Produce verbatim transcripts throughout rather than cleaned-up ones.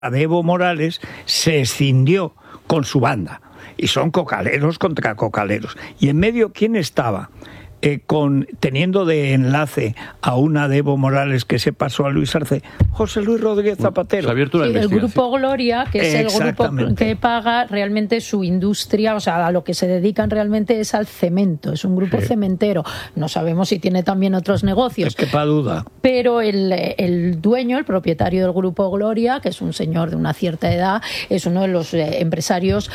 de Evo Morales se escindió con su banda. Y son cocaleros contra cocaleros. Y en medio, ¿quién estaba? Eh, con, teniendo de enlace a una de Evo Morales que se pasó a Luis Arce, José Luis Rodríguez Zapatero. Se ha abierto una sí, el Grupo Gloria, que es el grupo que paga realmente su industria, o sea, a lo que se dedican realmente es al cemento, es un grupo sí. cementero. No sabemos si tiene también otros negocios. Es que pa' duda. Pero el, el dueño, el propietario del Grupo Gloria, que es un señor de una cierta edad, es uno de los eh, empresarios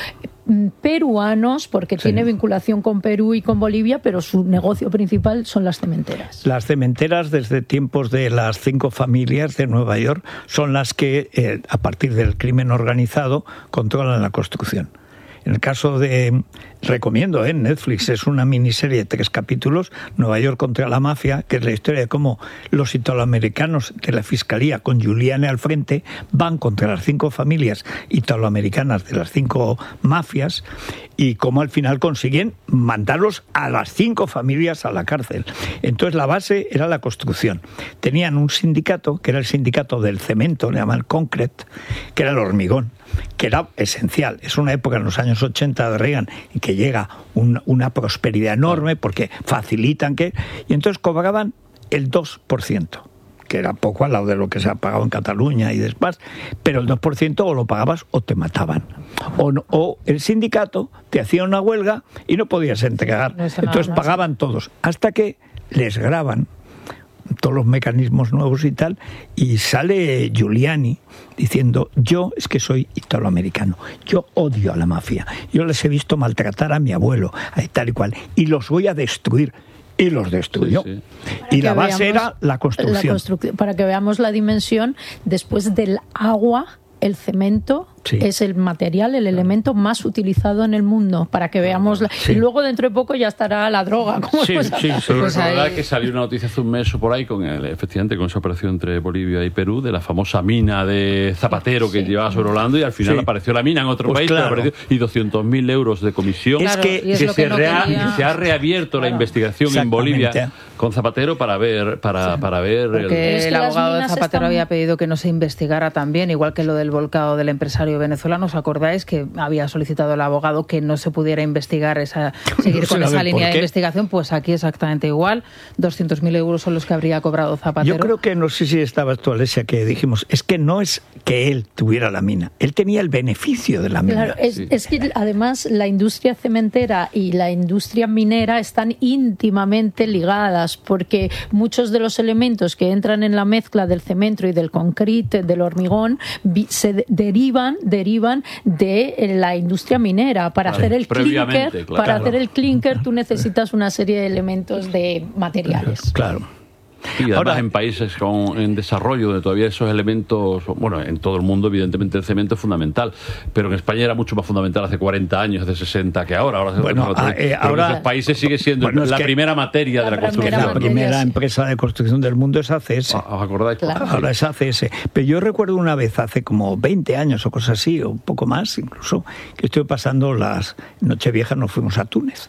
peruanos, porque sí. tiene vinculación con Perú y con Bolivia, pero su negocio principal son las cementeras. Las cementeras, desde tiempos de las cinco familias de Nueva York, son las que, eh, a partir del crimen organizado, controlan la construcción. En el caso de, recomiendo, en ¿eh? Netflix, es una miniserie de tres capítulos, Nueva York contra la mafia, que es la historia de cómo los italoamericanos de la Fiscalía, con Giuliani al frente, van contra las cinco familias italoamericanas de las cinco mafias y cómo al final consiguen mandarlos a las cinco familias a la cárcel. Entonces la base era la construcción. Tenían un sindicato, que era el sindicato del cemento, le llaman concrete, que era el hormigón, que era esencial. Es una época en los años ochenta de Reagan en que llega un, una prosperidad enorme porque facilitan que... Y entonces cobraban el dos por ciento, que era poco al lado de lo que se ha pagado en Cataluña y después, pero el dos por ciento o lo pagabas o te mataban. O, no, o el sindicato te hacía una huelga y no podías entregar. No entonces pagaban todos, hasta que les graban todos los mecanismos nuevos y tal, y sale Giuliani diciendo: yo es que soy italoamericano, yo odio a la mafia, yo les he visto maltratar a mi abuelo, a tal y cual, y los voy a destruir. Y los destruyó. Sí, sí. Y la base era la construcción. la construcción. Para que veamos la dimensión, después del agua, el cemento sí. es el material, el elemento más utilizado en el mundo, para que veamos la... sí. y luego dentro de poco ya estará la droga. ¿Cómo sí, pues, sí, sí. Pues la verdad que salió una noticia hace un mes o por ahí con el, efectivamente con esa operación entre Bolivia y Perú de la famosa mina de Zapatero que sí. llevaba sobrevolando y al final sí. apareció la mina en otro pues país claro. apareció, y doscientos mil euros de comisión. Es que, que, que, se, que, no rea, que se ha reabierto claro. la investigación en Bolivia con Zapatero para ver para, sí. para ver porque el, el abogado de Zapatero están... había pedido que no se investigara también, igual que lo del volcado del empresario venezolano. ¿Os acordáis que había solicitado el abogado que no se pudiera investigar esa seguir no con esa línea de investigación? Pues aquí exactamente igual, doscientos mil euros son los que habría cobrado Zapatero. Yo creo que, no sé si estabas tú, Alesia, que dijimos, es que no es que él tuviera la mina, él tenía el beneficio de la mina. Claro, es, sí. es que además la industria cementera y la industria minera están íntimamente ligadas, porque muchos de los elementos que entran en la mezcla del cemento y del concrete, del hormigón, se derivan, derivan de la industria minera. Para claro, hacer el clinker, claro. para hacer el clinker tú necesitas una serie de elementos de materiales. Claro. Y además ahora, en países con, en desarrollo, donde todavía esos elementos, bueno, en todo el mundo evidentemente el cemento es fundamental, pero en España era mucho más fundamental hace cuarenta años, hace sesenta que ahora. Ahora, bueno, pero eh, ahora en esos países sigue siendo bueno, la primera materia la de la construcción. La primera empresa de construcción del mundo es A C S. ¿Os acordáis? Claro. Ahora es A C S. Pero yo recuerdo una vez, hace como veinte años o cosas así, o un poco más incluso, que estuve pasando las Nocheviejas, nos fuimos a Túnez.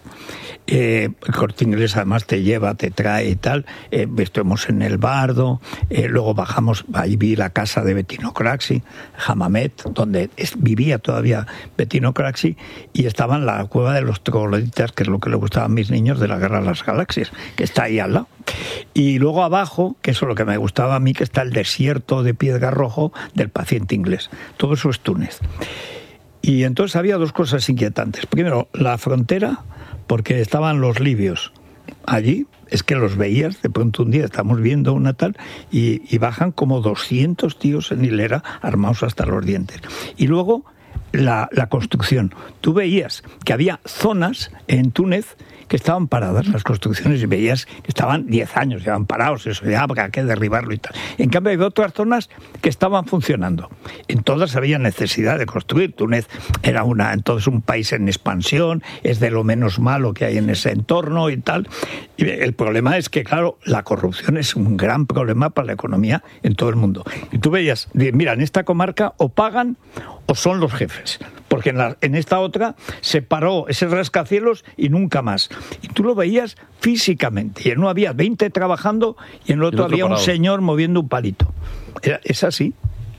Eh, el Corte Inglés además te lleva, te trae y tal. Eh, estuvimos en el Bardo, eh, luego bajamos, ahí vi la casa de Bettino Craxi, Hammamet, donde es, vivía todavía Bettino Craxi, y estaba en la cueva de los trogloditas, que es lo que le gustaba a mis niños de la Guerra de las Galaxias, que está ahí al lado. Y luego abajo, que eso es lo que me gustaba a mí, que está el desierto de Piedra Rojo del paciente inglés. Todo eso es Túnez. Y entonces había dos cosas inquietantes. Primero, la frontera, porque estaban los libios allí, es que los veías, de pronto un día estamos viendo una tal, y, y bajan como doscientos tíos en hilera, armados hasta los dientes. Y luego la, la construcción. Tú veías que había zonas en Túnez que estaban paradas las construcciones, y veías que estaban diez años, llevan parados, eso ya habrá que derribarlo y tal. En cambio hay otras zonas que estaban funcionando. En todas había necesidad de construir. Túnez era una, entonces un país en expansión, es de lo menos malo que hay en ese entorno y tal. Y el problema es que, claro, la corrupción es un gran problema para la economía en todo el mundo. Y tú veías, mira, en esta comarca o pagan o son los jefes, porque en, la, en esta otra se paró ese rascacielos y nunca más. Y tú lo veías físicamente, y en uno había veinte trabajando y en el otro, el otro había parado. Un señor moviendo un palito. Era, es así.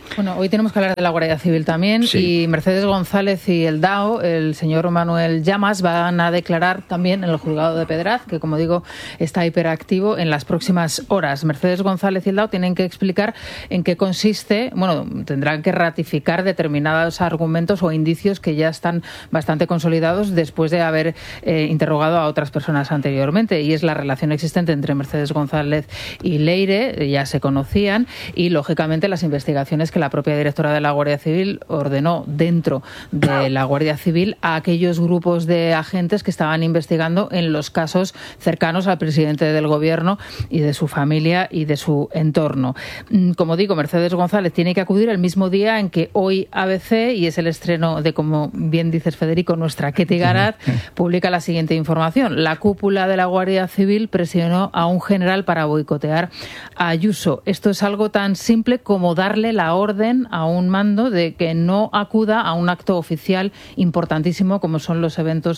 Bueno, hoy tenemos que hablar de la Guardia Civil también, sí. Y Mercedes González y el D A O, el señor Manuel Llamas, van a declarar también en el juzgado de Pedraz, que como digo está hiperactivo en las próximas horas. Mercedes González y el D A O tienen que explicar en qué consiste, bueno, tendrán que ratificar determinados argumentos o indicios que ya están bastante consolidados después de haber eh, interrogado a otras personas anteriormente, y es la relación existente entre Mercedes González y Leire, ya se conocían, y lógicamente las investigaciones que la propia directora de la Guardia Civil ordenó dentro de la Guardia Civil a aquellos grupos de agentes que estaban investigando en los casos cercanos al presidente del Gobierno y de su familia y de su entorno. Como digo, Mercedes González tiene que acudir el mismo día en que hoy A B C, y es el estreno de, como bien dices Federico, nuestra Ketty Garat, publica la siguiente información. La cúpula de la Guardia Civil presionó a un general para boicotear a Ayuso. Esto es algo tan simple como darle la orden a un mando de que no acuda a un acto oficial importantísimo como son los eventos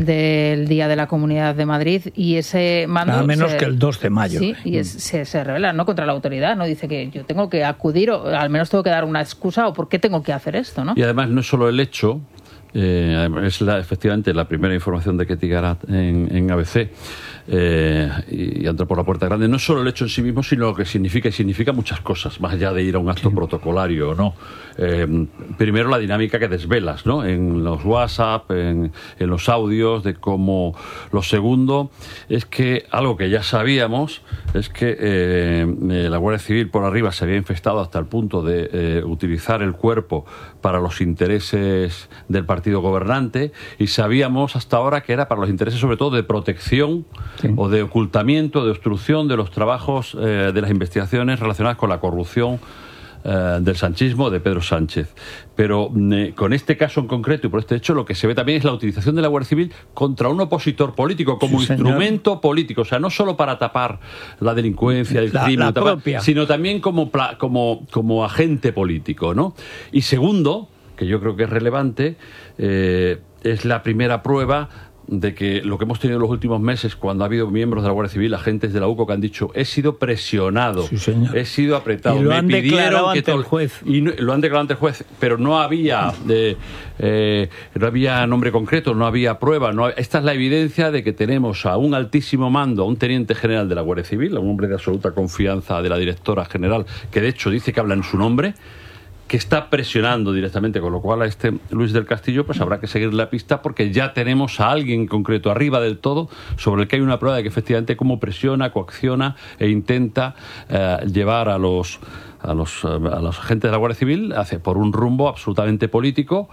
del Día de la Comunidad de Madrid, y ese mando nada menos se, que el dos de mayo. Sí, y es, se, se revela no contra la autoridad, no dice que yo tengo que acudir o al menos tengo que dar una excusa o por qué tengo que hacer esto, ¿no? Y además no es solo el hecho, eh, es la, efectivamente la primera información de Ketty Garat en, en A B C. Eh, y, y entra por la puerta grande, no solo el hecho en sí mismo, sino lo que significa, y significa muchas cosas, más allá de ir a un acto sí. protocolario o no. Eh, primero, la dinámica que desvelas, ¿no? En los WhatsApp, en, en los audios, de cómo. Lo segundo es que algo que ya sabíamos es que eh, la Guardia Civil por arriba se había infestado hasta el punto de eh, utilizar el cuerpo para los intereses del partido gobernante, y sabíamos hasta ahora que era para los intereses sobre todo de protección sí. o de ocultamiento, de obstrucción de los trabajos eh, de las investigaciones relacionadas con la corrupción eh, del sanchismo, de Pedro Sánchez. Pero eh, con este caso en concreto y por este hecho, lo que se ve también es la utilización de la Guardia Civil contra un opositor político como sí, instrumento político, o sea, no solo para tapar la delincuencia, el la, crimen, la tapar, propia. sino también como, como, como agente político, ¿no? Y segundo, que yo creo que es relevante, eh, es la primera prueba de que lo que hemos tenido en los últimos meses, cuando ha habido miembros de la Guardia Civil, agentes de la U C O, que han dicho, he sido presionado, sí, señor. he sido apretado, y lo me han pidieron que ante el juez. Y no, lo han declarado ante el juez, pero no había de, eh, no había nombre concreto, no había prueba. No, esta es la evidencia de que tenemos a un altísimo mando, a un teniente general de la Guardia Civil, a un hombre de absoluta confianza de la directora general, que de hecho dice que habla en su nombre, que está presionando directamente, con lo cual a este Luis del Castillo pues habrá que seguir la pista, porque ya tenemos a alguien concreto arriba del todo sobre el que hay una prueba de que efectivamente cómo presiona, coacciona e intenta eh, llevar a los a los a los agentes de la Guardia Civil hacia por un rumbo absolutamente político,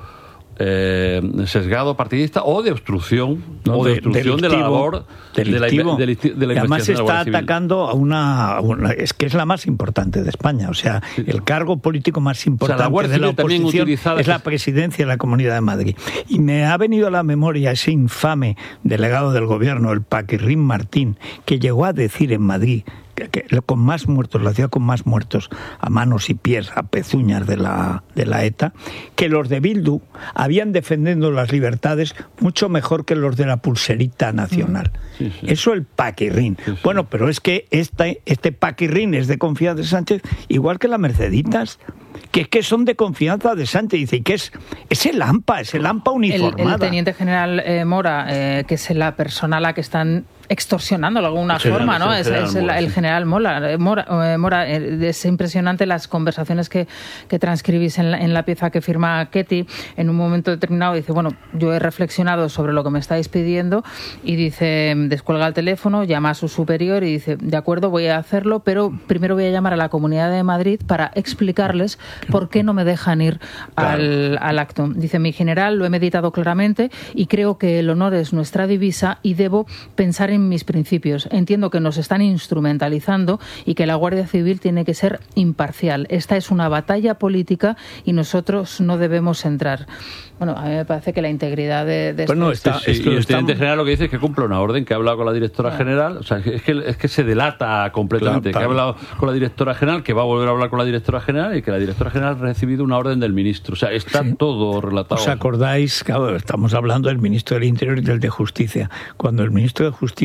Eh, sesgado, partidista o de obstrucción, no, o de, de obstrucción de la labor delictivo. de la, de la, de la y además investigación está de la atacando a una, a una es que es la más importante de España, o sea, sí. el cargo político más importante, o sea, la de la oposición es la presidencia de la Comunidad de Madrid. Y me ha venido a la memoria ese infame delegado del gobierno, el Paquirrín Martín, que llegó a decir en Madrid que, que con más muertos, la ciudad con más muertos a manos y pies, a pezuñas de la, de la ETA, que los de Bildu habían defendiendo las libertades mucho mejor que los de la pulserita nacional. Sí, sí. Eso el Paquirrín. Sí, sí. Bueno, pero es que este, este Paquirrín es de confianza de Sánchez, igual que la Merceditas, que es que son de confianza de Sánchez. Dice que es, es el AMPA, es el AMPA uniformada. El, el teniente general eh, Mora, eh, que es la persona a la que están extorsionando de alguna el forma, general, ¿no? Es, es el, el general Mora. Mora, Mora es impresionante las conversaciones que, que transcribís en la, en la pieza que firma Ketty. En un momento determinado dice, bueno, yo he reflexionado sobre lo que me estáis pidiendo, y dice, descuelga el teléfono, llama a su superior y dice, de acuerdo, voy a hacerlo, pero primero voy a llamar a la Comunidad de Madrid para explicarles por qué no me dejan ir claro. al, al acto. Dice, mi general, lo he meditado claramente y creo que el honor es nuestra divisa y debo pensar en mis principios. Entiendo que nos están instrumentalizando y que la Guardia Civil tiene que ser imparcial. Esta es una batalla política y nosotros no debemos entrar. Bueno, a mí me parece que la integridad de... de bueno, está, sí, sí, y el teniente general lo que dice es que cumple una orden, que ha hablado con la directora claro. general, o sea, es que, es que se delata completamente, claro, que ha hablado con la directora general, que va a volver a hablar con la directora general y que la directora general ha recibido una orden del ministro. O sea, está sí. todo relatado. ¿Os acordáis? Claro, estamos hablando del ministro del Interior y del de Justicia. Cuando el ministro de Justicia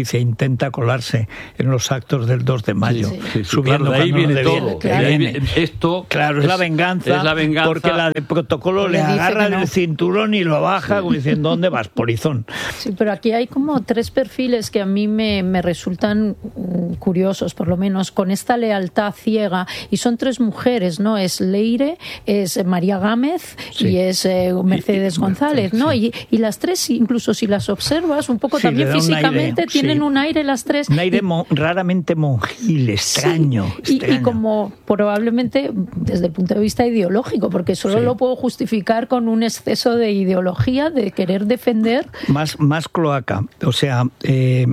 justicia intenta colarse en los actos del dos de mayo, sí, sí, sí, subiendo claro, de ahí viene no todo. Claro. De ahí viene, esto claro, es, es, la venganza, es la venganza, porque la de protocolo le, le agarra no. el cinturón y lo baja, sí. diciendo, ¿dónde vas, polizón? Sí, pero aquí hay como tres perfiles que a mí me, me resultan curiosos, por lo menos, con esta lealtad ciega, y son tres mujeres, ¿no? Es Leire, es María Gámez sí. y es eh, Mercedes y, González, sí. ¿no? Y, y las tres, incluso si las observas un poco sí, también físicamente, un aire, tienen sí. un aire las tres. Un aire y, mo, raramente monjil, extraño. Sí, extraño. Y, y como probablemente desde el punto de vista ideológico, porque solo sí. lo puedo justificar con un exceso de ideología, de querer defender. Más, más cloaca, o sea, eh,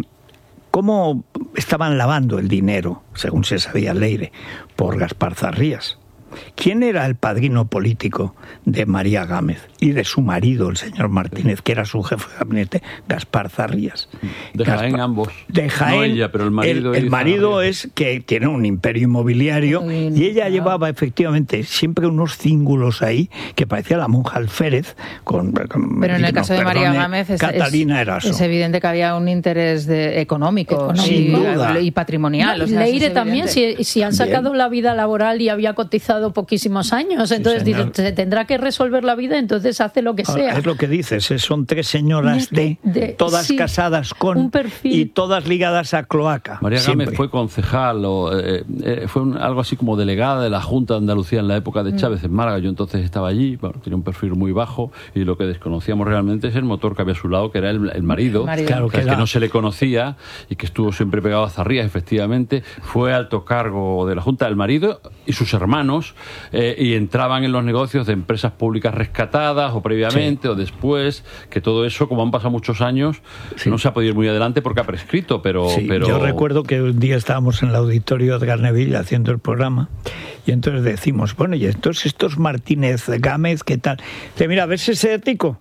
¿cómo estaban lavando el dinero, según se sabía Leire, por Gaspar Zarrías? ¿Quién era el padrino político de María Gámez y de su marido, el señor Martínez, que era su jefe de gabinete, Gaspar Zarrías? De Gaspar, Jaén ambos. De Jaén. No ella, pero el marido. El, el marido es que tiene un imperio inmobiliario Uy, y ella no. llevaba efectivamente siempre unos cíngulos ahí que parecía la monja alférez. Con, con, pero en el caso de María Gámez es, Catalina es, es evidente que había un interés de, económico, económico. Y, y patrimonial. No, o sea, Leire también, si, si han sacado Bien. la vida laboral y había cotizado poquísimos años, entonces sí, dice, se tendrá que resolver la vida, entonces hace lo que Ahora, sea. Es lo que dices, son tres señoras de, de todas sí, casadas con y todas ligadas a cloaca. María siempre. Gámez fue concejal o eh, eh, fue un, algo así como delegada de la Junta de Andalucía en la época de Chávez en Málaga. Yo entonces estaba allí, bueno, tenía un perfil muy bajo y lo que desconocíamos realmente es el motor que había a su lado, que era el, el marido, marido. Claro, que, era... que no se le conocía y que estuvo siempre pegado a Zarrías, efectivamente. Fue alto cargo de la Junta, el marido y sus hermanos, eh, y entraban en los negocios de empresas públicas rescatadas o previamente sí. o después, que todo eso, como han pasado muchos años, sí. no se ha podido ir muy adelante porque ha prescrito, pero, sí, pero... Yo recuerdo que un día estábamos en el auditorio de Garneville haciendo el programa y entonces decimos, bueno, y entonces estos Martínez Gámez, ¿qué tal? Dice, mira, ¿ves ese ático?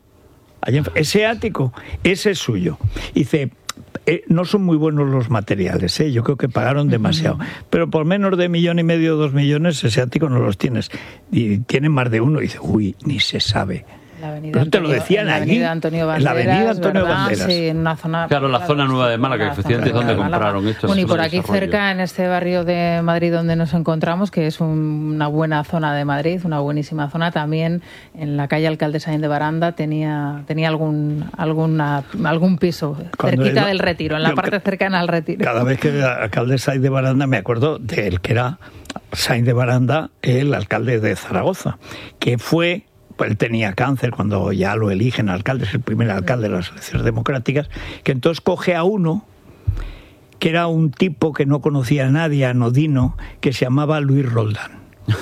Ese ático, ese es suyo. Dice... Eh, no son muy buenos los materiales, ¿eh? Yo creo que pagaron demasiado, uh-huh. pero por menos de millón y medio, dos millones, ese ático no los tienes, y tienen más de uno, y dice, uy, ni se sabe. La avenida Pero Antonio, te lo decían en la allí, avenida Antonio Banderas, en la avenida Antonio ¿verdad? Banderas. Sí, en una zona... Claro, la zona nueva de Málaga, que efectivamente es donde compraron esto. Bueno, y por aquí desarrollo. cerca, en este barrio de Madrid donde nos encontramos, que es un, una buena zona de Madrid, una buenísima zona, también en la calle Alcalde Sáenz de Baranda tenía tenía algún alguna, algún piso Cuando cerquita es, del Retiro, en la parte cercana al Retiro. Cada vez que Alcalde Sáenz de Baranda me acuerdo del que era Sáenz de Baranda, el alcalde de Zaragoza, que fue... Él tenía cáncer cuando ya lo eligen alcalde, es el primer alcalde de las elecciones democráticas, que entonces coge a uno que era un tipo que no conocía a nadie, anodino, que se llamaba Luis Roldán.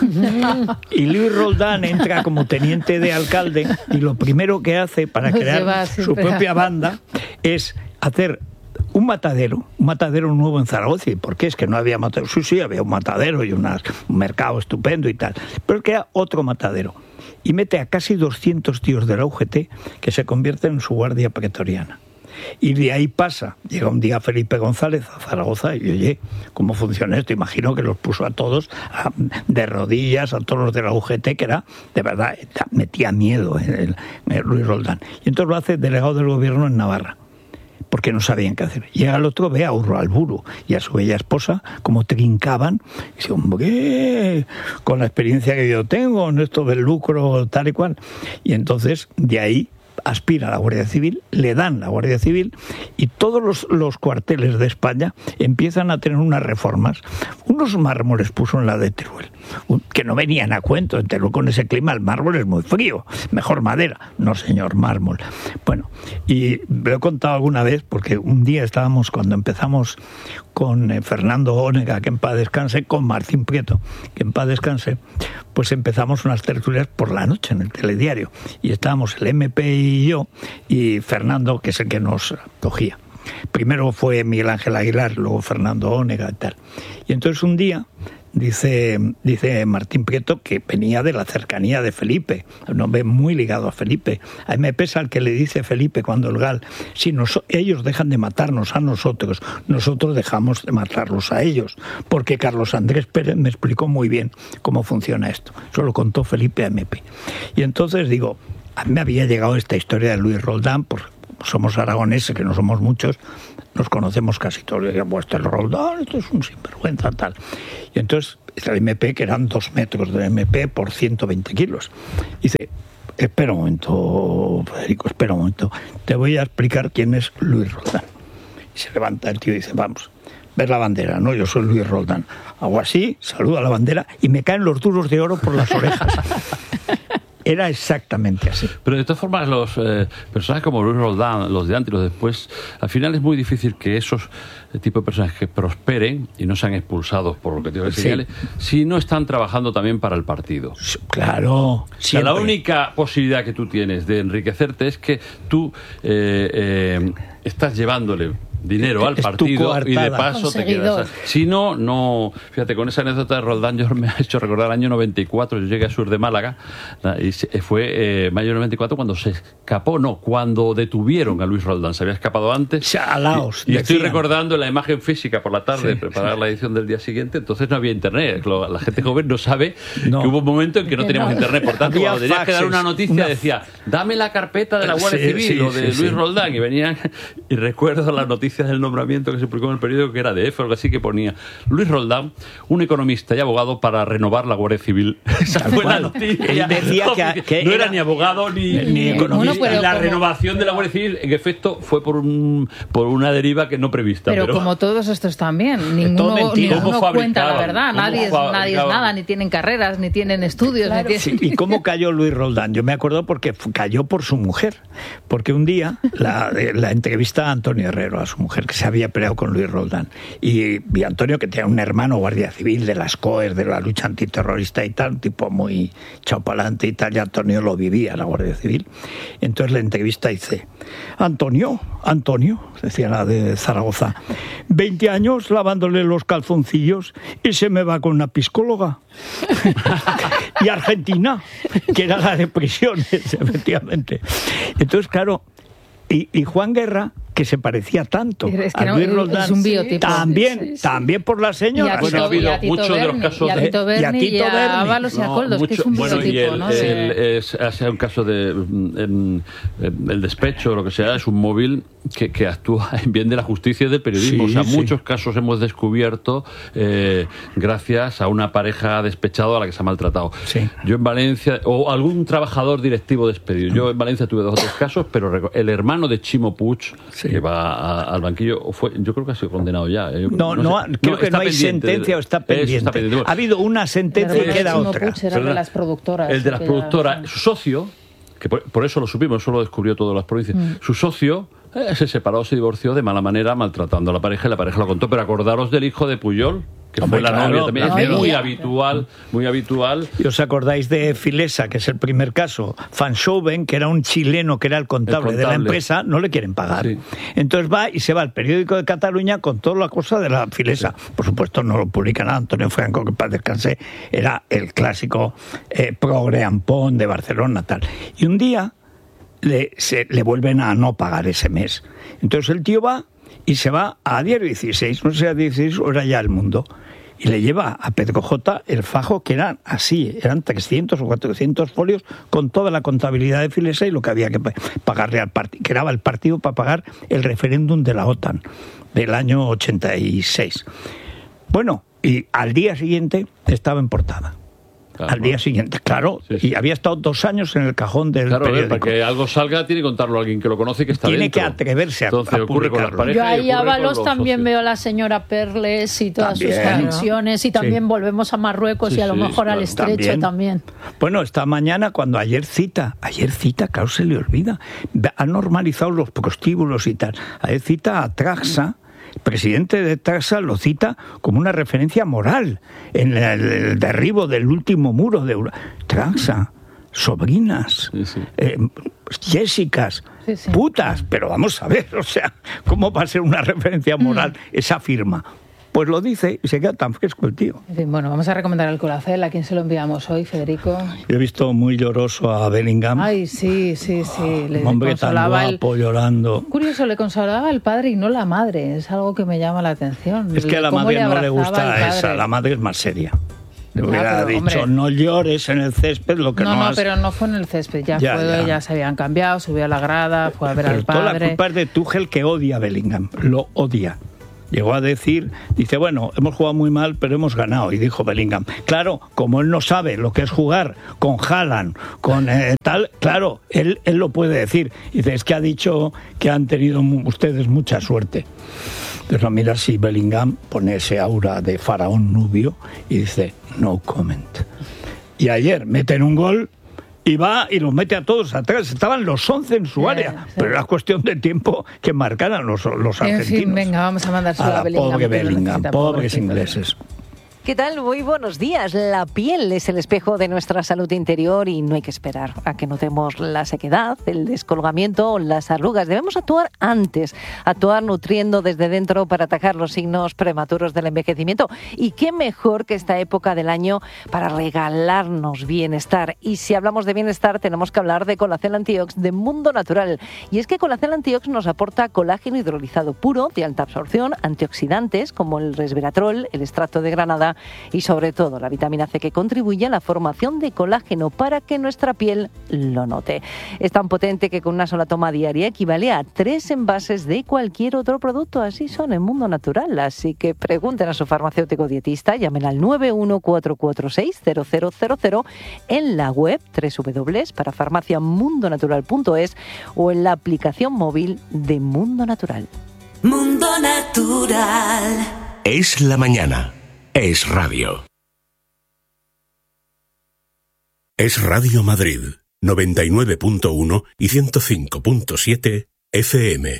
Y Luis Roldán entra como teniente de alcalde y lo primero que hace para crear su propia banda es hacer un matadero, un matadero nuevo en Zaragoza. ¿Y por qué? Es que no había matadero. Sí, sí, había un matadero y unas, un mercado estupendo y tal, pero que era otro matadero. Y mete a casi doscientos tíos de la U G T que se convierten en su guardia pretoriana. Y de ahí pasa, llega un día Felipe González a Zaragoza y oye, ¿cómo funciona esto? Imagino que los puso a todos a, de rodillas, a todos los de la U G T, que era, de verdad, metía miedo en el, en el Luis Roldán. Y entonces lo hace delegado del gobierno en Navarra, porque no sabían qué hacer. Llega el otro, ve a Urroalburu y a su bella esposa, como trincaban, y dice, hombre, con la experiencia que yo tengo en esto del lucro, tal y cual. Y entonces, de ahí, aspira a la Guardia Civil, le dan la Guardia Civil y todos los, los cuarteles de España empiezan a tener unas reformas. Unos mármoles puso en la de Teruel, que no venían a cuento. En Teruel con ese clima el mármol es muy frío, mejor madera. No, señor, mármol. Bueno, y lo he contado alguna vez porque un día estábamos, cuando empezamos con eh, Fernando Ónega, que en paz descanse, con Martín Prieto, que en paz descanse, pues empezamos unas tertulias por la noche en el telediario. Y estábamos el M P y yo, y Fernando, que es el que nos cogía. Primero fue Miguel Ángel Aguilar, luego Fernando Ónega y tal. Y entonces un día dice, dice Martín Prieto que venía de la cercanía de Felipe, un hombre muy ligado a Felipe. A mí me pesa el que le dice Felipe cuando el Gal, si nos, ellos dejan de matarnos a nosotros, nosotros dejamos de matarlos a ellos, porque Carlos Andrés Pérez me explicó muy bien cómo funciona esto. Eso lo contó Felipe a M P. Y entonces digo, a mí me había llegado esta historia de Luis Roldán, por somos aragoneses, que no somos muchos, nos conocemos casi todos. Le digo, pues este es Roldán, esto es un sinvergüenza, tal. Y entonces, el M P, que eran dos metros de M P por ciento veinte kilos. Dice, espera un momento, Federico, espera un momento. Te voy a explicar quién es Luis Roldán. Y se levanta el tío y dice, vamos, ver la bandera, ¿no? Yo soy Luis Roldán. Hago así, saludo a la bandera y me caen los duros de oro por las orejas. Era exactamente así. Pero de todas formas, los eh, personajes como Luis Roldán, los de antes y los después, al final es muy difícil que esos tipos de personajes que prosperen y no sean expulsados por lo que te digo, sí. si no están trabajando también para el partido. Claro. O sea, la única posibilidad que tú tienes de enriquecerte es que tú eh, eh, estás llevándole dinero al partido y de paso te quedas. Si no, no. Fíjate, con esa anécdota de Roldán yo me ha hecho recordar el año noventa y cuatro. Yo llegué a Sur de Málaga y fue eh, mayo del noventa y cuatro cuando se escapó, no, cuando detuvieron a Luis Roldán. Se había escapado antes. Chalaos, y, y estoy recordando la imagen física por la tarde sí, de preparar sí. la edición del día siguiente. Entonces no había internet. La gente joven no sabe no. que hubo un momento en que no teníamos no. internet. Por tanto, cuando tenías que dar una noticia, una... decía, dame la carpeta de la Guardia sí, Civil sí, o de sí, Luis sí. Roldán. Y venían, y recuerdo las noticias del nombramiento que se publicó en el periódico, que era de F, algo así, que ponía Luis Roldán, un economista y abogado para renovar la Guardia Civil. Esa fue la noticia. Él decía no, que, que no era, era ni abogado ni, ni, ni economista. Bueno, la como... renovación de la Guardia Civil, en efecto, fue por un por una deriva que no prevista. Pero, pero... como todos estos también, ninguno, ninguno cuenta la verdad. Nadie es, nadie es nada, ni tienen carreras, ni tienen estudios. Claro. Ni tienen... Sí, ¿y cómo cayó Luis Roldán? Yo me acuerdo porque cayó por su mujer. Porque un día la, la entrevista a Antonio Herrero, a su mujer, que se había peleado con Luis Roldán. Y, y Antonio, que tenía un hermano guardia civil de las COES, de la lucha antiterrorista y tal, un tipo muy chaupalante y tal, y Antonio lo vivía, la Guardia Civil. Entonces la entrevista dice, Antonio, Antonio, decía la de Zaragoza, veinte años lavándole los calzoncillos y se me va con una psicóloga. Y Argentina, que era la de prisiones, efectivamente. Entonces, claro, y, y Juan Guerra, que se parecía tanto es que a Luis no, Roldán, es un biotipo. También, sí, sí. también por la señora. Bueno, ha habido muchos de los casos y a Tito Berni, y a, Tito y a Ábalos y a Coldos, no, que es un bueno, biotipo, y el, ¿no? El, es, sea un caso de el, el despecho o lo que sea, es un móvil que, que actúa en bien de la justicia y del periodismo. Sí, o sea, sí. muchos casos hemos descubierto eh, gracias a una pareja despechada a la que se ha maltratado. Sí. Yo en Valencia, o algún trabajador directivo despedido. Yo en Valencia tuve dos o tres casos, pero el hermano de Chimo Puig, sí. que va a, al banquillo, fue, yo creo que ha sido condenado ya. Yo, no, no, no sé, creo no, que no hay sentencia o está pendiente. Está pendiente. Ha habido una sentencia y queda Chimo otra. Puig era el de las productoras. El de las productoras. Ya... Su socio, que por, por eso lo supimos, eso lo descubrió todas las provincias, mm. su socio eh, se separó, se divorció de mala manera, maltratando a la pareja, y la pareja lo contó. Pero acordaros del hijo de Puyol, que Hombre, fue la claro, novia también, la es muy habitual, muy habitual. ¿Y os acordáis de Filesa, que es el primer caso? Fanshoven, que era un chileno, que era el contable, el contable. de la empresa, no le quieren pagar. Sí. Entonces va y se va al periódico de Cataluña con toda la cosa de la Filesa. Sí. Por supuesto no lo publica nada. Antonio Franco, que paz descanse, era el clásico eh, progre ampón de Barcelona, tal. Y un día le, se, le vuelven a no pagar ese mes. Entonces el tío va y se va a Diario dieciséis, no sé, a dieciséis o era ya El Mundo, y le lleva a Pedro J el fajo, que eran así, eran trescientos o cuatrocientos folios con toda la contabilidad de Filesa y lo que había que pagarle al partido, que era el partido para pagar el referéndum de la OTAN del año ochenta y seis. Bueno, y al día siguiente estaba en portada. Claro, al día siguiente, claro, sí, sí. y había estado dos años en el cajón del claro, periódico. Para que algo salga tiene que contarlo a alguien que lo conoce y que está tiene dentro. Tiene que atreverse a, Entonces, a ocurre con las parejas. Yo ahí a Ábalos también socios. veo a la señora Perles y todas también, sus canciones, ¿no? Y también sí. volvemos a Marruecos sí, y a lo sí, mejor claro. al Estrecho también. también. Bueno, esta mañana cuando ayer cita, ayer cita, claro, se le olvida, ha normalizado los prostíbulos y tal. Ayer cita a Traxa. El presidente de Traxa lo cita como una referencia moral en el, el derribo del último muro de Europa. Traxa, sobrinas, sí, sí. Eh, Jessicas, sí, sí. putas, pero vamos a ver, o sea, ¿cómo va a ser una referencia moral mm. esa firma? Pues lo dice y se queda tan fresco el tío. Bueno, vamos a recomendar el Colacel. ¿A quién se lo enviamos hoy, Federico? Yo he visto muy lloroso a Bellingham. Ay, sí, sí, sí. Le Un hombre tan guapo el... llorando. Curioso, le consolaba el padre y no la madre. Es algo que me llama la atención. Es que a la madre no le gusta esa. La madre es más seria. Le hubiera pero, dicho, hombre, no llores en el césped, lo que no, no, no has... pero no fue en el césped, ya, ya, fue, ya. ya se habían cambiado, subió a la grada, fue a ver pero al padre. Toda la culpa es de Tuchel, que odia a Bellingham, lo odia. Llegó a decir, dice, bueno, hemos jugado muy mal, pero hemos ganado. Y dijo Bellingham, claro, como él no sabe lo que es jugar con Haaland, con eh, tal, claro, él, él lo puede decir. Dice, es que ha dicho que han tenido ustedes mucha suerte. Entonces lo mira así, Bellingham pone ese aura de faraón nubio y dice, no comment. Y ayer meten un gol y va y los mete a todos atrás. Estaban los once en su sí, área, sí. pero era cuestión de tiempo que marcaran los, los argentinos. En fin, venga, vamos a mandárselo a, a Bellingham. Pobre Bellingham, pobres ingleses. ¿Qué tal? Muy buenos días. La piel es el espejo de nuestra salud interior y no hay que esperar a que notemos la sequedad, el descolgamiento o las arrugas. Debemos actuar antes, actuar nutriendo desde dentro para atacar los signos prematuros del envejecimiento. Y qué mejor que esta época del año para regalarnos bienestar. Y si hablamos de bienestar, tenemos que hablar de Colacel Antiox de Mundo Natural. Y es que Colacel Antiox nos aporta colágeno hidrolizado puro, de alta absorción, antioxidantes como el resveratrol, el extracto de granada, y sobre todo la vitamina C, que contribuye a la formación de colágeno para que nuestra piel lo note. Es tan potente que con una sola toma diaria equivale a tres envases de cualquier otro producto. Así son en Mundo Natural. Así que pregunten a su farmacéutico dietista, llamen al nueve uno cuatro cuatro seis cero cero cero cero en la web doble u doble u doble u punto parafarmacia mundo natural punto es o en la aplicación móvil de Mundo Natural. Mundo Natural. Es la mañana. Es radio. Es Radio Madrid, noventa y nueve punto uno y ciento cinco punto siete F M.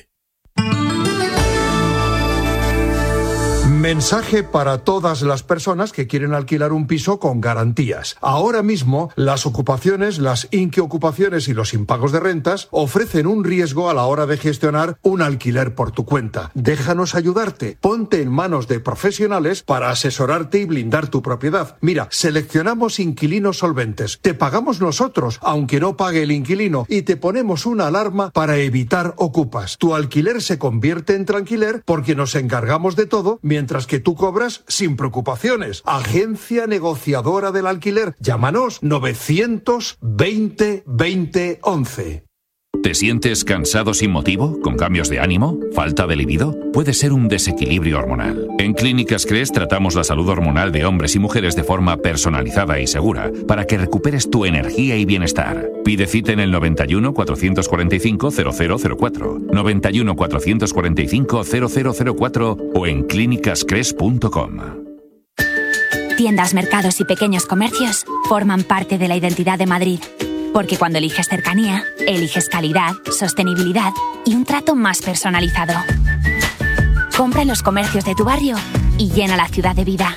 Mensaje para todas las personas que quieren alquilar un piso con garantías. Ahora mismo, las ocupaciones, las inquiocupaciones y los impagos de rentas ofrecen un riesgo a la hora de gestionar un alquiler por tu cuenta. Déjanos ayudarte. Ponte en manos de profesionales para asesorarte y blindar tu propiedad. Mira, seleccionamos inquilinos solventes. Te pagamos nosotros, aunque no pague el inquilino, y te ponemos una alarma para evitar ocupas. Tu alquiler se convierte en tranquiler porque nos encargamos de todo, mientras que tú cobras sin preocupaciones. Agencia Negociadora del Alquiler. Llámanos novecientos veinte veinte once. ¿Te sientes cansado sin motivo? ¿Con cambios de ánimo? ¿Falta de libido? Puede ser un desequilibrio hormonal. En Clínicas Cres tratamos la salud hormonal de hombres y mujeres de forma personalizada y segura para que recuperes tu energía y bienestar. Pide cita en el noventa y uno cuatrocientos cuarenta y cinco cero cero cero cuatro, noventa y uno cuatrocientos cuarenta y cinco cero cero cero cuatro o en clínicas cres punto com. Tiendas, mercados y pequeños comercios forman parte de la identidad de Madrid. Porque cuando eliges cercanía, eliges calidad, sostenibilidad y un trato más personalizado. Compra en los comercios de tu barrio y llena la ciudad de vida.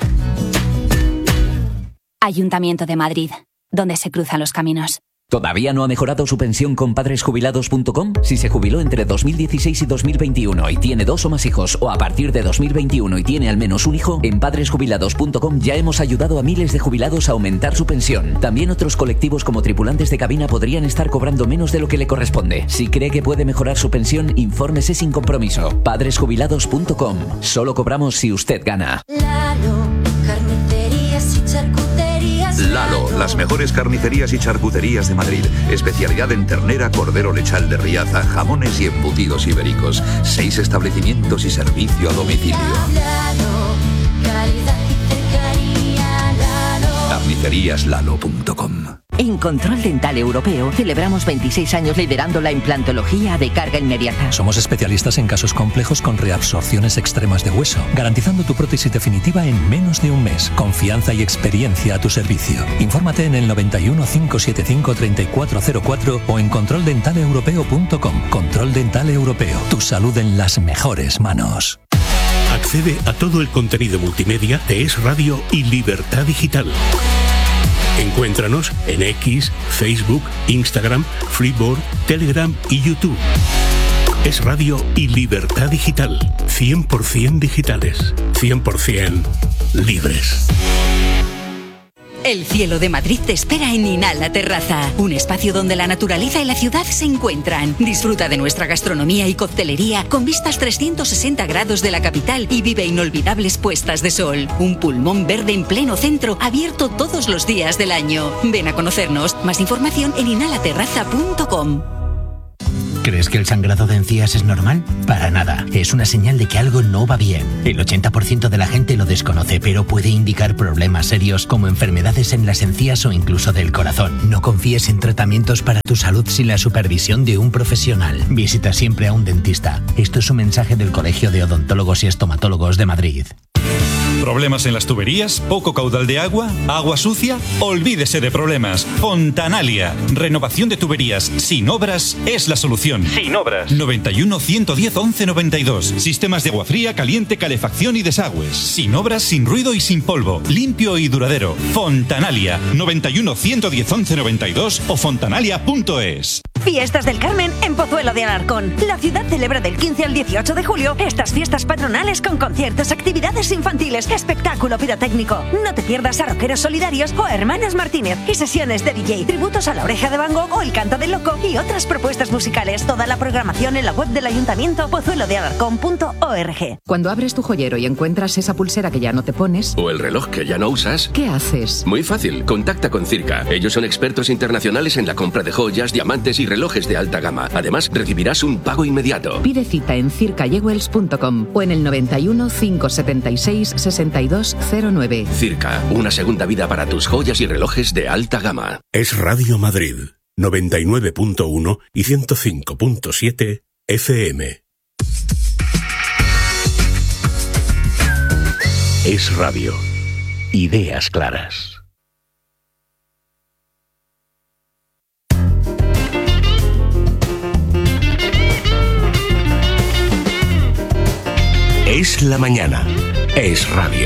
Ayuntamiento de Madrid, donde se cruzan los caminos. ¿Todavía no ha mejorado su pensión con padres jubilados punto com? Si se jubiló entre dos mil dieciséis y dos mil veintiuno y tiene dos o más hijos, o a partir de dos mil veintiuno y tiene al menos un hijo, en padres jubilados punto com ya hemos ayudado a miles de jubilados a aumentar su pensión. También otros colectivos como tripulantes de cabina podrían estar cobrando menos de lo que le corresponde. Si cree que puede mejorar su pensión, infórmese sin compromiso. padres jubilados punto com. Solo cobramos si usted gana. Lalo, carnicerías y charcuterías. Lalo, las mejores carnicerías y charcuterías de Madrid. Especialidad en ternera, cordero lechal de Riaza, jamones y embutidos ibéricos. Seis establecimientos y servicio a domicilio. Lalo, calidad y cercanía. Lalo. carnicerías lalo punto com. En Control Dental Europeo celebramos veintiséis años liderando la implantología de carga inmediata. Somos especialistas en casos complejos con reabsorciones extremas de hueso, garantizando tu prótesis definitiva en menos de un mes. Confianza y experiencia a tu servicio. Infórmate en el noventa y uno, cinco setenta y cinco, treinta y cuatro cero cuatro o en control dental europeo punto com. Control Dental Europeo. Tu salud en las mejores manos. Accede a todo el contenido multimedia de Es Radio y Libertad Digital. Encuéntranos en X, Facebook, Instagram, Freeboard, Telegram y YouTube. Es Radio y Libertad Digital. cien por ciento digitales. cien por ciento libres. El cielo de Madrid te espera en Inhala Terraza, un espacio donde la naturaleza y la ciudad se encuentran. Disfruta de nuestra gastronomía y coctelería con vistas trescientos sesenta grados de la capital y vive inolvidables puestas de sol. Un pulmón verde en pleno centro, abierto todos los días del año. Ven a conocernos. Más información en inhala terraza punto com. ¿Crees que el sangrado de encías es normal? Para nada. Es una señal de que algo no va bien. El ochenta por ciento de la gente lo desconoce, pero puede indicar problemas serios como enfermedades en las encías o incluso del corazón. No confíes en tratamientos para tu salud sin la supervisión de un profesional. Visita siempre a un dentista. Esto es un mensaje del Colegio de Odontólogos y Estomatólogos de Madrid. ¿Problemas en las tuberías? ¿Poco caudal de agua? ¿Agua sucia? Olvídese de problemas. Fontanalia. Renovación de tuberías sin obras es la solución. Sin obras. noventa y uno, ciento diez, once noventa y dos. Sistemas de agua fría, caliente, calefacción y desagües. Sin obras, sin ruido y sin polvo. Limpio y duradero. Fontanalia. noventa y uno, ciento diez, once noventa y dos o fontanalia punto es. Fiestas del Carmen en Pozuelo de Alarcón. La ciudad celebra del quince al dieciocho de julio estas fiestas patronales con conciertos, actividades infantiles, espectáculo pirotécnico. No te pierdas a Rockeros Solidarios o a Hermanas Martínez y sesiones de D J, tributos a La Oreja de Van Gogh o El Canto del Loco y otras propuestas musicales. Toda la programación en la web del ayuntamiento pozuelo de alarcón punto org. Cuando abres tu joyero y encuentras esa pulsera que ya no te pones, o el reloj que ya no usas, ¿qué haces? Muy fácil, contacta con Circa. Ellos son expertos internacionales en la compra de joyas, diamantes y relojes de alta gama. Además, recibirás un pago inmediato. Pide cita en circa jewels punto com o en el noventa y uno, cinco setenta y seis, sesenta y dos cero nueve. Circa, una segunda vida para tus joyas y relojes de alta gama. Es Radio Madrid, noventa y nueve punto uno y ciento cinco punto siete F M. Es Radio. Ideas claras. Es la mañana. Es Radio.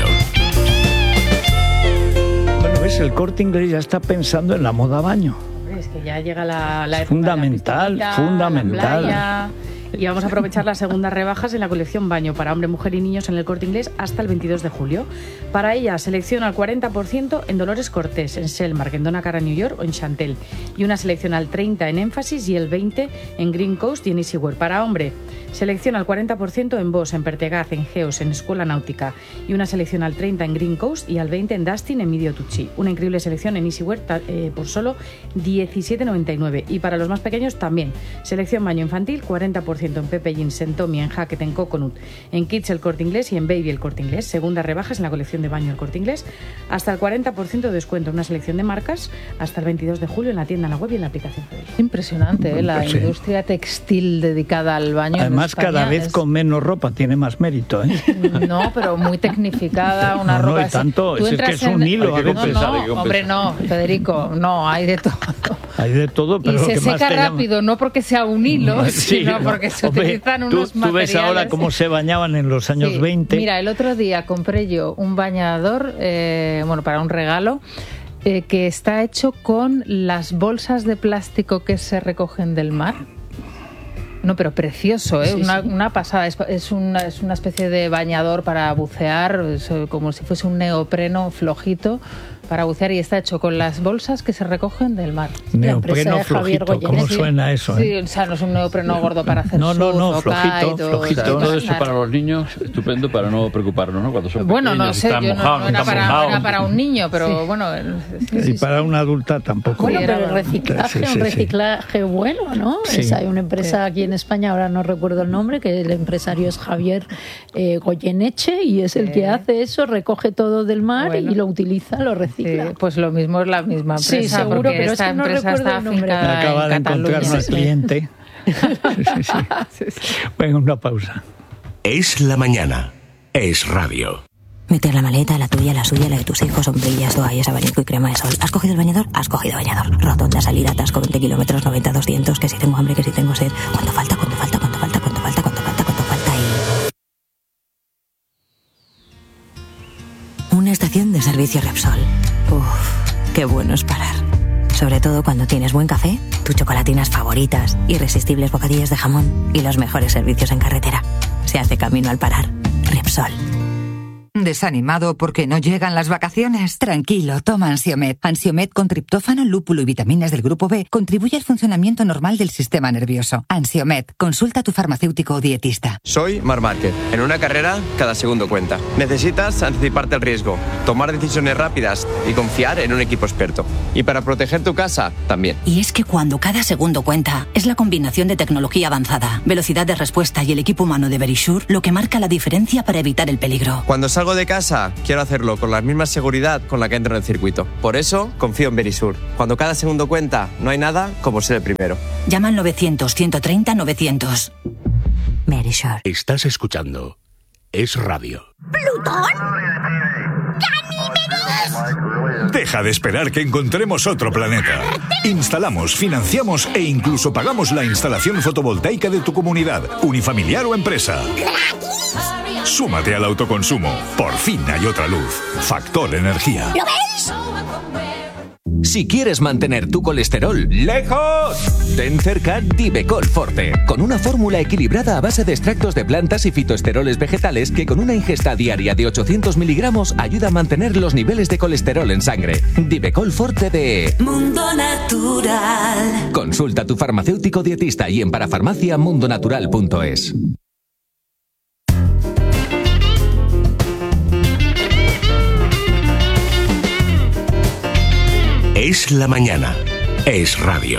Bueno, ves, el Corte Inglés ya está pensando en la moda baño. Hombre, es que ya llega la, la época fundamental, de la piscinita, fundamental. la playa. Y vamos a aprovechar las segundas rebajas en la colección Baño para hombre, mujer y niños en el Corte Inglés hasta el veintidós de julio. Para ella, selección al cuarenta por ciento en Dolores Cortés, en Selmark, en Donna Cara, New York o en Chantel. Y una selección al treinta por ciento en Énfasis y el veinte por ciento en Green Coast y en Easywear. Para hombre, selección al cuarenta por ciento en Boss, en Pertegaz, en Geos, en Escuela Náutica. Y una selección al treinta por ciento en Green Coast y al veinte por ciento en Dustin, en Midio Tucci. Una increíble selección en Easywear eh, por solo diecisiete noventa y nueve. Y para los más pequeños también. Selección Baño infantil, cuarenta por ciento en Pepe Jeans, en Tommy, en Hackett, en Coconut, en Kids el Corte Inglés y en Baby el Corte Inglés. Segundas rebajas en la colección de Baño el Corte Inglés. Hasta el cuarenta por ciento de descuento en una selección de marcas hasta el veintidós de julio en la tienda, en la web y en la aplicación. Impresionante, ¿eh? La Pues sí. industria textil dedicada al baño. Además, en España cada vez es... con menos ropa tiene más mérito, ¿eh? No, pero muy tecnificada, una No, no, ropa y así. tanto, Tú es que entras es un en- hilo, No, a veces. no, Hay que compensar. hombre, no, Federico, no, hay de todo. Hay de todo, pero Y lo se que más seca te llama- rápido, no porque sea un hilo, Sí, sino no. porque se Hombre, utilizan tú- unos tú materiales. ves ahora cómo se bañaban en los años Sí. veinte. Mira, el otro día compré yo un bañador, eh, bueno, para un regalo, eh, que está hecho con las bolsas de plástico que se recogen del mar. No, pero precioso, ¿eh? Sí, una, sí. una pasada. Es, es, una, es una especie de bañador para bucear, es, eh, como si fuese un neopreno flojito para bucear, y está hecho con las bolsas que se recogen del mar. Neopreno flojito, ¿cómo suena eso? Sí, eh? o sea, no es un neopreno gordo para hacer No, no, surf no, o flojito, kite o- flojito. Todo eso Claro. para los niños, estupendo para no preocuparnos, ¿no? Cuando son Bueno, pequeños, no sé, están yo no, mojados, no era, están para, mojados. era para un niño, pero bueno. Y para una adulta tampoco. Bueno, pero el Sí, reciclaje, sí, un sí. reciclaje bueno, ¿no? Sí. Es- hay una empresa aquí en España, ahora no recuerdo el nombre, que el empresario es Javier eh, Goyeneche y es el Sí. que hace eso, recoge todo del mar Bueno. y lo utiliza, lo recicla. Sí, pues lo mismo es la misma empresa. Sí, seguro, porque pero es esta que no empresa recuerdo está el nombre. afincada Acaba en de encontrar Cataluña. al cliente. Sí, sí, sí. Venga, una pausa. Es la mañana. Es Radio. Meter la maleta, la tuya, la suya, la de tus hijos, sombrillas, toallas, abanico y crema de sol. ¿Has cogido el bañador? Has cogido bañador. Rotonda, salida, atasco, veinte kilómetros, noventa, doscientos, que si tengo hambre, que si tengo sed. ¿Cuánto falta? ¿Cuánto falta? ¿Cuánto falta? ¿Cuánto falta? ¿Cuánto falta? ¿Cuánto falta? Y... Una estación de servicio Repsol. Uf, qué bueno es parar. Sobre todo cuando tienes buen café, tus chocolatinas favoritas, irresistibles bocadillos de jamón y los mejores servicios en carretera. Se hace camino al parar. Repsol. ¿Desanimado porque no llegan las vacaciones? Tranquilo, toma Ansiomed. Ansiomed con triptófano, lúpulo y vitaminas del grupo B contribuye al funcionamiento normal del sistema nervioso. Ansiomed, consulta a tu farmacéutico o dietista. Soy Mar Márquez. En una carrera, cada segundo cuenta. Necesitas anticiparte al riesgo, tomar decisiones rápidas y confiar en un equipo experto. Y para proteger tu casa, también. Y es que cuando cada segundo cuenta, es la combinación de tecnología avanzada, velocidad de respuesta y el equipo humano de Verisure lo que marca la diferencia para evitar el peligro. Cuando salgo de casa, quiero hacerlo con la misma seguridad con la que entro en el circuito. Por eso, confío en Verisure. Cuando cada segundo cuenta, no hay nada como ser el primero. Llama al novecientos, ciento treinta, novecientos. Verisure. Estás escuchando Es Radio. ¿Plutón? ¡Ganímedes! Deja de esperar que encontremos otro planeta. Instalamos, financiamos e incluso pagamos la instalación fotovoltaica de tu comunidad, unifamiliar o empresa. Súmate al autoconsumo. Por fin hay otra luz. Factor Energía. ¿Lo veis? Si quieres mantener tu colesterol lejos, ten cerca Divecol Forte, con una fórmula equilibrada a base de extractos de plantas y fitoesteroles vegetales que con una ingesta diaria de ochocientos miligramos ayuda a mantener los niveles de colesterol en sangre. Divecol Forte de Mundo Natural. Consulta a tu farmacéutico dietista y en parafarmacia mundonatural punto es. Es la mañana. Es Radio.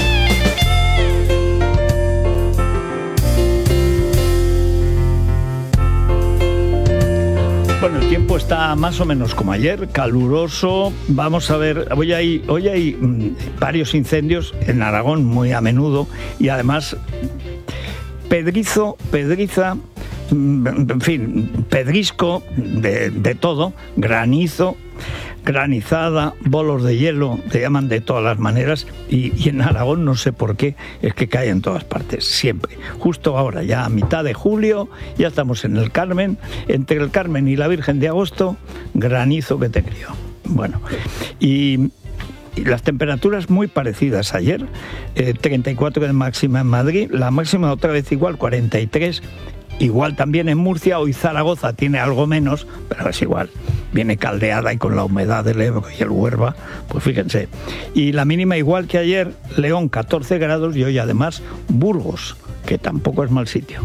Bueno, el tiempo está más o menos como ayer, caluroso. Vamos a ver, hoy hay, hoy hay mmm, varios incendios en Aragón muy a menudo y además pedrizo, pedriza, mmm, en fin, pedrisco de, de todo, granizo, granizada, bolos de hielo, te llaman de todas las maneras y, y en Aragón no sé por qué, es que cae en todas partes, siempre. Justo ahora, ya a mitad de julio, ya estamos en el Carmen, entre el Carmen y la Virgen de Agosto, granizo que te crió. Bueno, y... Y las temperaturas muy parecidas ayer, eh, treinta y cuatro de máxima en Madrid, la máxima otra vez igual, cuarenta y tres, igual también en Murcia. Hoy Zaragoza tiene algo menos, pero es igual, viene caldeada y con la humedad del Ebro y el Huerva, pues fíjense. Y la mínima igual que ayer, León catorce grados y hoy además Burgos, que tampoco es mal sitio.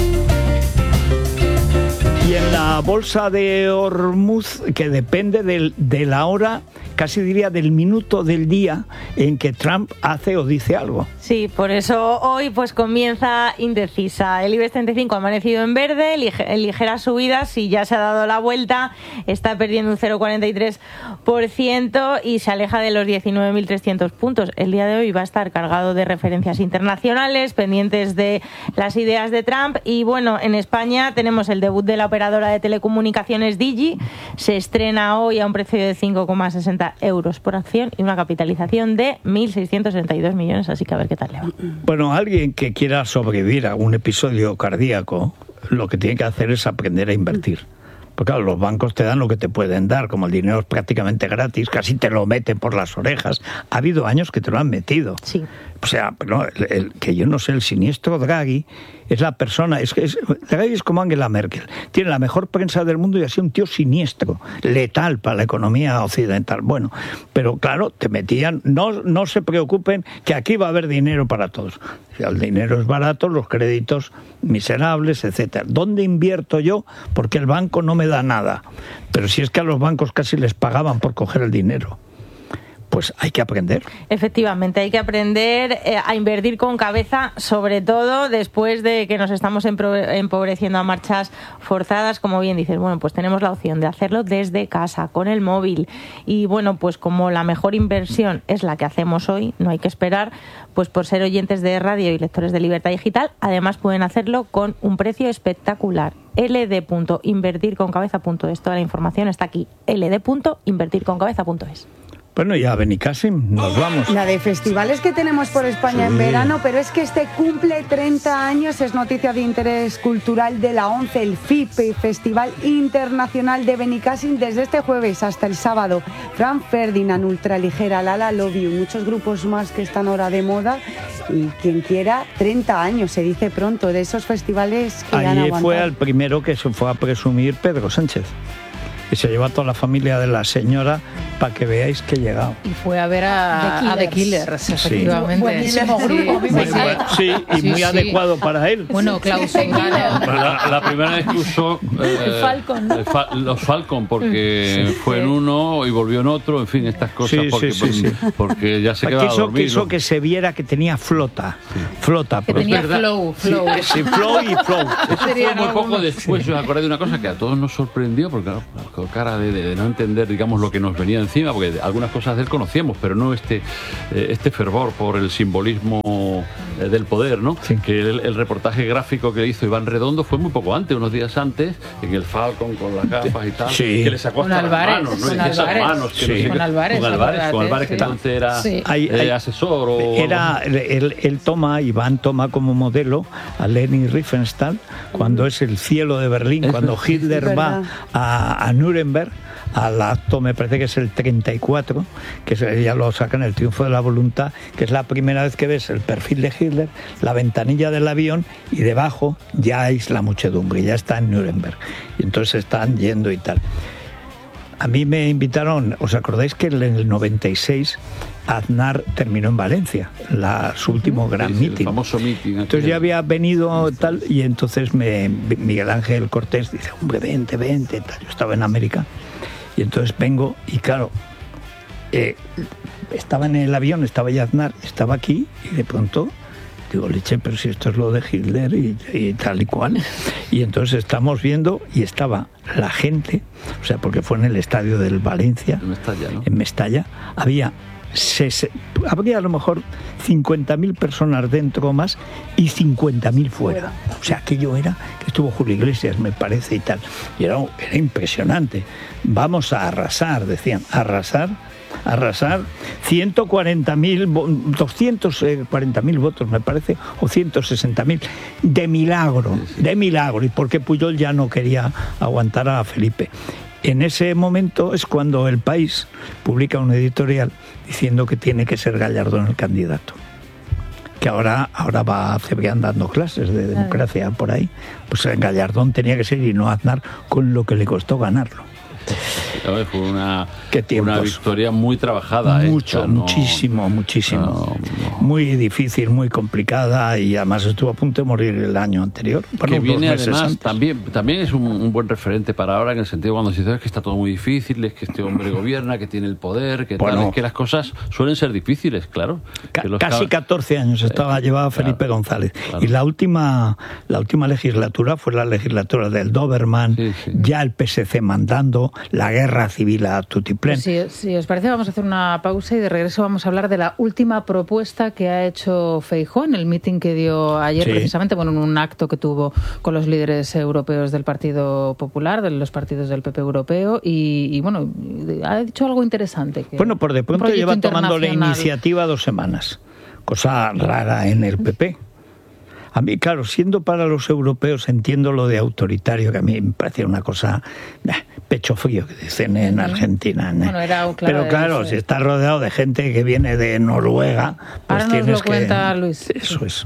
Y en la bolsa de Hormuz, que depende del, de la hora, casi diría del minuto del día en que Trump hace o dice algo. Sí, por eso hoy pues comienza indecisa. El IBEX treinta y cinco ha amanecido en verde, lige, ligeras subidas y ya se ha dado la vuelta, está perdiendo un cero coma cuarenta y tres por ciento y se aleja de los diecinueve mil trescientos puntos. El día de hoy va a estar cargado de referencias internacionales, pendientes de las ideas de Trump y bueno, en España tenemos el debut de la operadora de telecomunicaciones Digi, se estrena hoy a un precio de cinco coma sesenta euros por acción y una capitalización de mil seiscientos sesenta y dos millones, así que a ver qué tal le va. Bueno, alguien que quiera sobrevivir a un episodio cardíaco, lo que tiene que hacer es aprender a invertir. Porque claro, los bancos te dan lo que te pueden dar, como el dinero es prácticamente gratis, casi te lo meten por las orejas. Ha habido años que te lo han metido. Sí. O sea, no, el, el, que yo no sé, el siniestro Draghi es la persona, es que es, Draghi es como Angela Merkel, tiene la mejor prensa del mundo y así un tío siniestro, letal para la economía occidental. Bueno, pero claro, te metían, no, no se preocupen que aquí va a haber dinero para todos. O sea, el dinero es barato, los créditos miserables, etcétera. ¿Dónde invierto yo? Porque el banco no me da nada. Pero si es que a los bancos casi les pagaban por coger el dinero. Pues hay que aprender. Efectivamente, hay que aprender eh, a invertir con cabeza, sobre todo después de que nos estamos empobreciendo a marchas forzadas. Como bien dices, bueno, pues tenemos la opción de hacerlo desde casa, con el móvil. Y bueno, pues como la mejor inversión es la que hacemos hoy, no hay que esperar, pues por ser oyentes de radio y lectores de Libertad Digital, además pueden hacerlo con un precio espectacular. l d punto invertir con cabeza punto es. Toda la información está aquí. l d punto invertir con cabeza punto es. Bueno, ya Benicàssim, nos vamos. La de festivales que tenemos por España sí. en verano, pero es que este cumple treinta años, es noticia de interés cultural de la ONCE, el F I P, Festival Internacional de Benicàssim, desde este jueves hasta el sábado. Frank Ferdinand, Ultraligera, Lala Love You, muchos grupos más que están ahora de moda, y quien quiera, treinta años, se dice pronto, de esos festivales que Allí han aguantado. Fue el primero que se fue a presumir Pedro Sánchez. Y se llevó a toda la familia de la señora para que veáis que he llegado. Y fue a ver a The Killers, sí. efectivamente. Buenísimo grupo. Sí, muy, sí y sí, muy sí. adecuado para él. Bueno, Klaus. La, la primera vez que usó eh, Falcon. el fa, los Falcon, porque sí. fue en uno y volvió en otro, en fin, estas cosas, sí, porque, sí, sí, sí. porque ya se quedaba quiso, dormido. Quiso que se viera que tenía flota, sí. flota. Que tenía flow, flow. Sí, sí, flow y flow. Eso fue muy poco después, yo me acordé de una cosa que a todos nos sorprendió, porque claro, con cara de, de, de no entender, digamos, lo que nos venía encima, porque algunas cosas de él conocíamos, pero no este, eh, este fervor por el simbolismo eh, del poder, ¿no? Sí. Que el, el reportaje gráfico que hizo Iván Redondo fue muy poco antes, unos días antes, en el Falcon con las gafas y tal, sí. que le sacó hasta las manos, ¿no? Con Álvarez, manos, que sí. no sé, con Álvarez, con Álvarez, con Álvarez que sí. entonces era sí. hay, eh, hay, asesor o era, él, él toma, Iván toma como modelo a Leni Riefenstahl cuando es el cielo de Berlín, es cuando Hitler sí, va a, a Nuremberg al acto, me parece que es el treinta y cuatro, que ya lo sacan, el triunfo de la voluntad, que es la primera vez que ves el perfil de Hitler, la ventanilla del avión, y debajo ya es la muchedumbre, ya está en Nuremberg, y entonces están yendo y tal. A mí me invitaron, ¿os acordáis que en el noventa y seis Aznar terminó en Valencia, la, su último gran sí, sí, meeting? El famoso meeting. Entonces ya había venido tal, y entonces me, Miguel Ángel Cortés dice, hombre, vente, vente, tal. Yo estaba en América, y entonces vengo, y claro, eh, estaba en el avión, estaba ya Aznar, estaba aquí, y de pronto digo, leche, pero si esto es lo de Hitler y, y tal y cual. Y entonces estamos viendo, y estaba la gente, o sea, porque fue en el estadio del Valencia, en Mestalla, ¿no? En Mestalla, había, sese, habría a lo mejor cincuenta mil personas dentro o más, y cincuenta mil fuera. O sea, aquello era, que estuvo Julio Iglesias, me parece, y tal. Y era, era impresionante. Vamos a arrasar, decían, arrasar, arrasar ciento cuarenta mil, doscientos cuarenta mil votos, me parece, o ciento sesenta mil, de milagro, sí, sí. de milagro, y porque Pujol ya no quería aguantar a Felipe. En ese momento es cuando El País publica un editorial diciendo que tiene que ser Gallardón el candidato. Que ahora, ahora va Cebrián dando clases de democracia por ahí. Pues Gallardón tenía que ser, y no Aznar, con lo que le costó ganarlo. Fue una, una victoria muy trabajada. Mucho, esta, no, muchísimo, muchísimo. No, no. Muy difícil, muy complicada, y además estuvo a punto de morir el año anterior. Bueno, que viene además, antes. también, también es un, un buen referente para ahora, en el sentido cuando se dice que está todo muy difícil, es que este hombre gobierna, que tiene el poder, que bueno, tal, es que las cosas suelen ser difíciles, claro. Ca- casi catorce años estaba eh, llevaba Felipe claro, González. Claro. Y la última, la última legislatura fue la legislatura del Doberman, sí, sí. ya el P S C mandando, la guerra civil a tutiplén. Si pues sí, sí, os parece, vamos a hacer una pausa, y de regreso vamos a hablar de la última propuesta que ha hecho Feijóo en el meeting que dio ayer, sí. precisamente, bueno, en un acto que tuvo con los líderes europeos del Partido Popular, de los partidos del P P europeo, y, y bueno, ha dicho algo interesante. Que bueno, por de pronto lleva tomando la iniciativa dos semanas, cosa rara en el P P. A mí, claro, siendo para los europeos, entiendo lo de autoritario, que a mí me parecía una cosa eh, pecho frío, que dicen en Argentina. Bueno, era un claro Pero claro, si estás rodeado de gente que viene de Noruega, pues ahora tienes nos lo que... cuenta Luis. Eso es.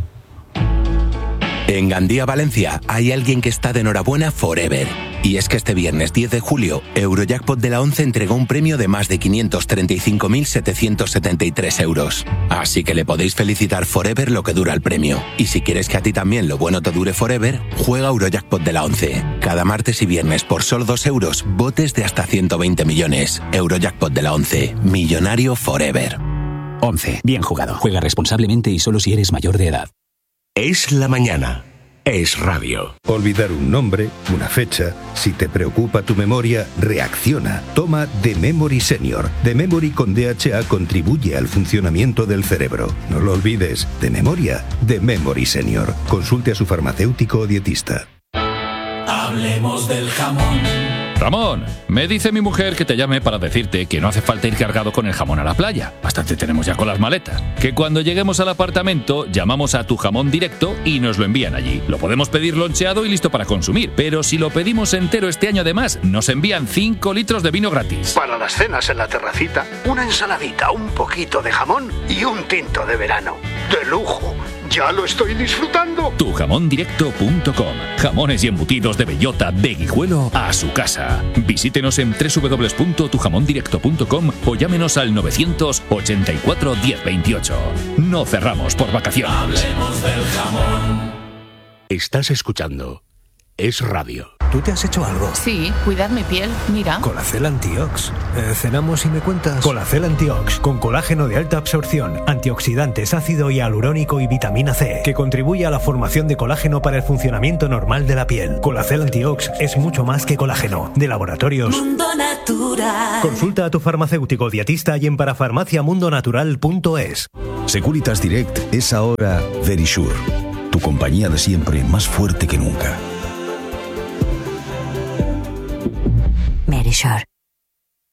En Gandía, Valencia, hay alguien que está de enhorabuena forever. Y es que este viernes diez de julio, Eurojackpot de la ONCE entregó un premio de más de quinientos treinta y cinco mil setecientos setenta y tres euros. Así que le podéis felicitar forever lo que dura el premio. Y si quieres que a ti también lo bueno te dure forever, juega Eurojackpot de la ONCE. Cada martes y viernes por solo dos euros, botes de hasta ciento veinte millones. Eurojackpot de la ONCE. Millonario forever. ONCE. Bien jugado. Juega responsablemente y solo si eres mayor de edad. Es la mañana. Es radio. Olvidar un nombre, una fecha. Si te preocupa tu memoria, reacciona. Toma The Memory Senior. The Memory con D H A contribuye al funcionamiento del cerebro. No lo olvides. De memoria, The Memory Senior. Consulte a su farmacéutico o dietista. Hablemos del jamón. Ramón, me dice mi mujer que te llame para decirte que no hace falta ir cargado con el jamón a la playa. Bastante tenemos ya con las maletas. Que cuando lleguemos al apartamento llamamos a Tu Jamón Directo y nos lo envían allí. Lo podemos pedir loncheado y listo para consumir, pero si lo pedimos entero este año además, nos envían cinco litros de vino gratis. Para las cenas en la terracita, una ensaladita, un poquito de jamón y un tinto de verano. ¡De lujo! ¡Ya lo estoy disfrutando! tu jamón directo punto com. Jamones y embutidos de bellota de Guijuelo a su casa. Visítenos en doble u doble u doble u punto tu jamón directo punto com o llámenos al novecientos ochenta y cuatro diez veintiocho. No cerramos por vacaciones. Hablemos del jamón. Estás escuchando Es Radio. ¿Tú te has hecho algo? Sí, cuidar mi piel, mira. Colacel Antiox. Eh, cenamos y me cuentas. Colacel Antiox, con colágeno de alta absorción, antioxidantes, ácido hialurónico y vitamina C, que contribuye a la formación de colágeno para el funcionamiento normal de la piel. Colacel Antiox es mucho más que colágeno. De Laboratorios Mundo Natural. Consulta a tu farmacéutico dietista y en parafarmaciamundonatural punto es. Securitas Direct es ahora Verisure, tu compañía de siempre más fuerte que nunca. Verisure.